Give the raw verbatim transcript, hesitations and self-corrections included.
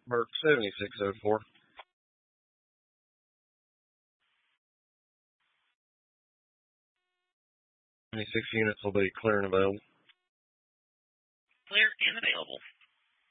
Burke seventy-six oh four. twenty-six units will be clear and available. Clear and available.